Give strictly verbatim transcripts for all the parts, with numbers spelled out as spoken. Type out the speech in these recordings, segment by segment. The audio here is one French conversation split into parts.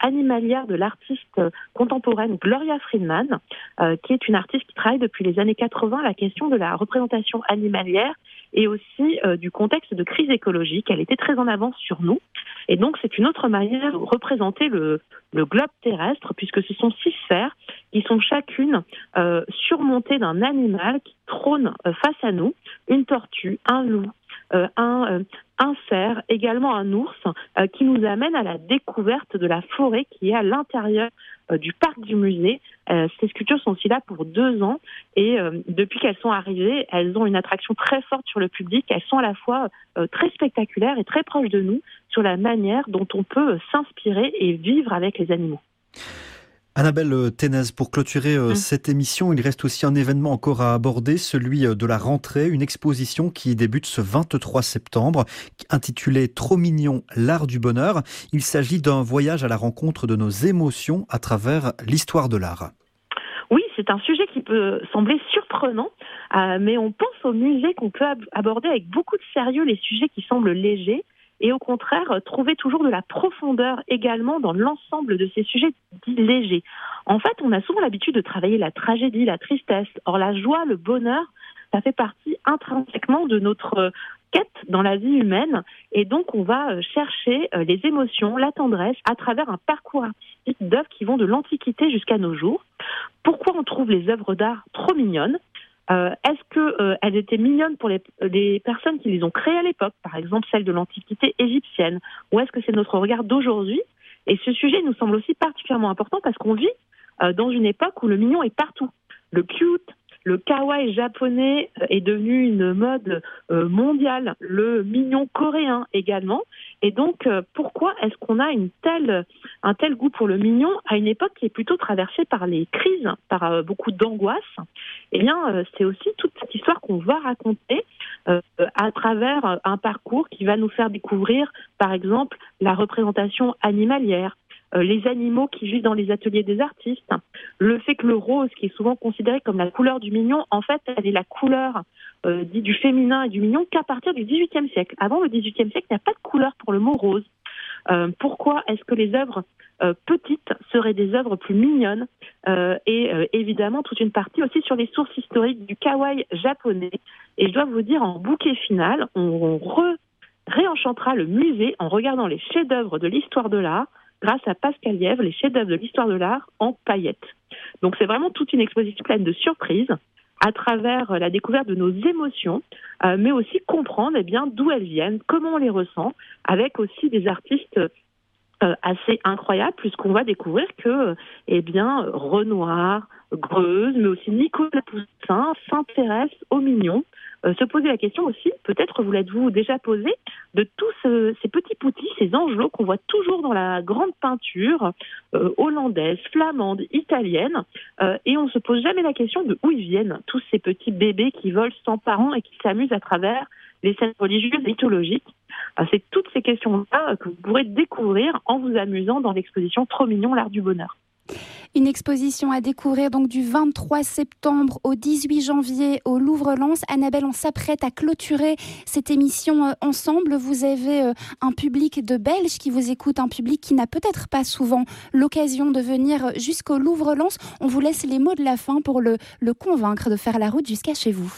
animalière de l'artiste contemporaine Gloria Friedman, euh, qui est une artiste qui travaille depuis les années quatre-vingts la question de la représentation animalière et aussi euh, du contexte de crise écologique. Elle était très en avance sur nous. Et donc, c'est une autre manière de représenter le, le globe terrestre, puisque ce sont six sphères qui sont chacune euh, surmontées d'un animal qui trône euh, face à nous, une tortue, un loup, euh, un, euh, un cerf, également un ours, euh, qui nous amène à la découverte de la forêt qui est à l'intérieur euh, du parc du musée. Euh, ces sculptures sont aussi là pour deux ans et euh, depuis qu'elles sont arrivées, elles ont une attraction très forte sur le public. Elles sont à la fois euh, très spectaculaires et très proches de nous sur la manière dont on peut s'inspirer et vivre avec les animaux. Annabelle Ténez, pour clôturer euh, mmh. cette émission, il reste aussi un événement encore à aborder, celui de la rentrée, une exposition qui débute ce vingt-trois septembre, intitulée « Trop mignon, l'art du bonheur ». Il s'agit d'un voyage à la rencontre de nos émotions à travers l'histoire de l'art. Oui, c'est un sujet qui peut sembler surprenant, euh, mais on pense au musée qu'on peut ab- aborder avec beaucoup de sérieux les sujets qui semblent légers, et au contraire, trouver toujours de la profondeur également dans l'ensemble de ces sujets dits légers. En fait, on a souvent l'habitude de travailler la tragédie, la tristesse. Or, la joie, le bonheur, ça fait partie intrinsèquement de notre quête dans la vie humaine. Et donc, on va chercher les émotions, la tendresse, à travers un parcours artistique d'œuvres qui vont de l'Antiquité jusqu'à nos jours. Pourquoi on trouve les œuvres d'art trop mignonnes ? Euh, est-ce qu'elles euh, étaient mignonnes pour les, les personnes qui les ont créées à l'époque, par exemple celles de l'Antiquité égyptienne, ou est-ce que c'est notre regard d'aujourd'hui ? Et ce sujet nous semble aussi particulièrement important parce qu'on vit euh, dans une époque où le mignon est partout. Le cute, le kawaii japonais est devenu une mode euh, mondiale, le mignon coréen également. Et donc, euh, pourquoi est-ce qu'on a une telle, un tel goût pour le mignon à une époque qui est plutôt traversée par les crises, par euh, beaucoup d'angoisse ? Eh bien, euh, c'est aussi toute cette histoire qu'on va raconter euh, à travers un parcours qui va nous faire découvrir, par exemple, la représentation animalière, euh, les animaux qui vivent dans les ateliers des artistes, le fait que le rose, qui est souvent considéré comme la couleur du mignon, en fait, elle est la couleur euh, dite du féminin et du mignon qu'à partir du dix-huitième siècle. Avant le dix-huitième siècle, il n'y a pas de couleur pour le mot rose. Euh, pourquoi est-ce que les œuvres euh, petites seraient des œuvres plus mignonnes euh, et euh, évidemment toute une partie aussi sur les sources historiques du kawaii japonais. Et je dois vous dire, en bouquet final, on, on re, réenchantera le musée en regardant les chefs-d'œuvre de l'histoire de l'art grâce à Pascal Lièvre, les chefs-d'œuvre de l'histoire de l'art en paillettes. Donc c'est vraiment toute une exposition pleine de surprises à travers la découverte de nos émotions, euh, mais aussi comprendre eh bien, d'où elles viennent, comment on les ressent, avec aussi des artistes euh, assez incroyables, puisqu'on va découvrir que eh bien, Renoir, Greuze, mais aussi Nicolas Poussin s'intéressent aux mignons. Euh, se poser la question aussi, peut-être vous l'êtes-vous déjà posé, de tous ce, ces petits poutis, ces angelots qu'on voit toujours dans la grande peinture euh, hollandaise, flamande, italienne, euh, et on ne se pose jamais la question de où ils viennent, tous ces petits bébés qui volent sans parents et qui s'amusent à travers les scènes religieuses mythologiques. Euh, c'est toutes ces questions-là que vous pourrez découvrir en vous amusant dans l'exposition Trop mignon, l'art du bonheur. Une exposition à découvrir donc du vingt-trois septembre au dix-huit janvier au Louvre-Lens. Annabelle, on s'apprête à clôturer cette émission euh, ensemble. Vous avez euh, un public de Belges qui vous écoute, un public qui n'a peut-être pas souvent l'occasion de venir jusqu'au Louvre-Lens. On vous laisse les mots de la fin pour le, le convaincre de faire la route jusqu'à chez vous.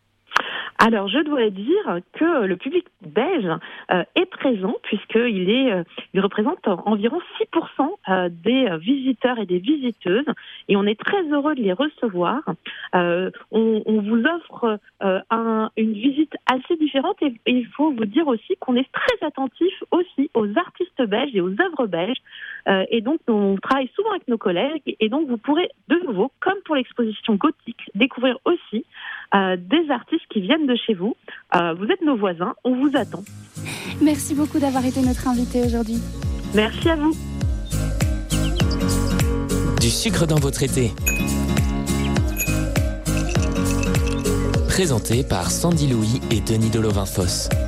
Alors, je dois dire que le public belge euh, est présent puisqu'il est, euh, il représente environ six pour cent euh, des visiteurs et des visiteuses et on est très heureux de les recevoir. Euh, on, on vous offre euh, un, une visite assez différente et, et il faut vous dire aussi qu'on est très attentif aussi aux artistes belges et aux œuvres belges euh, et donc on travaille souvent avec nos collègues et donc vous pourrez de nouveau, comme pour l'exposition gothique, découvrir aussi euh, des artistes qui viennent de chez vous. Euh, vous êtes nos voisins, on vous attend. Merci beaucoup d'avoir été notre invité aujourd'hui. Merci à vous. Du sucre dans votre été. Présenté par Sandy Louis et Denis Delovin-Fosse.